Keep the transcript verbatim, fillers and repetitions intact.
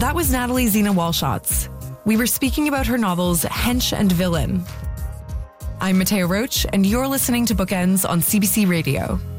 That was Natalie Zena Walshots. We were speaking about her novels Hench and Villain. I'm Mattea Roach, and you're listening to Bookends on C B C Radio.